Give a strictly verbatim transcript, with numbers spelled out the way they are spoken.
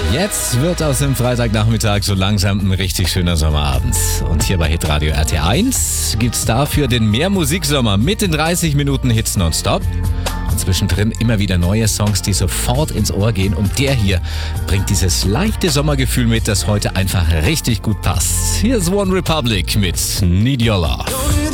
Jetzt wird aus dem Freitagnachmittag so langsam ein richtig schöner Sommerabend. Und hier bei Hitradio R T eins gibt's dafür den Mehr-Musik-Sommer mit den dreißig Minuten Hits nonstop. Und zwischendrin immer wieder neue Songs, die sofort ins Ohr gehen. Und der hier bringt dieses leichte Sommergefühl mit, das heute einfach richtig gut passt. Hier ist One Republic mit Need Your Love.